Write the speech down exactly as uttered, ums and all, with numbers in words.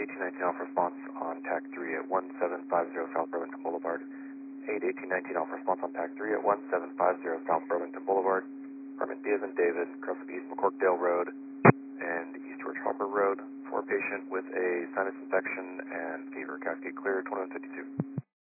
eighteen nineteen off response on TAC three at one seven five zero South Burlington Boulevard. eight eighteen nineteen off response on TAC three at one seven five zero South Burlington Boulevard. Department Diaz and David, cross of East McCorkdale Road and East George Hopper Road for a patient with a sinus infection and fever. Cascade clear, twenty-one fifty-two.